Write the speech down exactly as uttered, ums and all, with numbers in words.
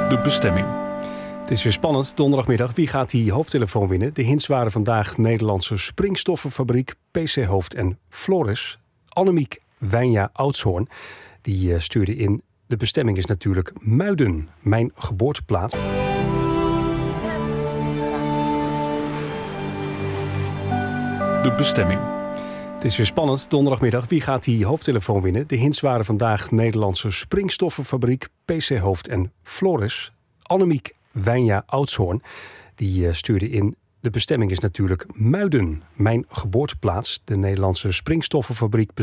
De bestemming. Het is weer spannend. Donderdagmiddag. Wie gaat die hoofdtelefoon winnen? De hints waren vandaag Nederlandse springstoffenfabriek, P C Hoofd en Floris. Annemiek Wijnja Oudshoorn die uh, stuurde in. De bestemming is natuurlijk Muiden, mijn geboorteplaats. De bestemming. Het is weer spannend. Donderdagmiddag. Wie gaat die hoofdtelefoon winnen? De hints waren vandaag Nederlandse springstoffenfabriek, P C Hoofd en Floris. Annemiek Wijnja Oudshoorn die uh, stuurde in. De bestemming is natuurlijk Muiden, mijn geboorteplaats. De Nederlandse springstoffenfabriek